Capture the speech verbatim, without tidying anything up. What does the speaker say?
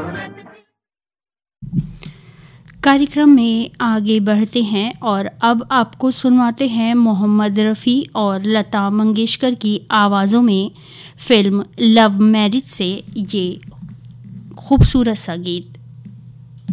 कार्यक्रम में आगे बढ़ते हैं और अब आपको सुनवाते हैं मोहम्मद रफ़ी और लता मंगेशकर की आवाज़ों में फिल्म लव मैरिज से ये खूबसूरत सा गीत।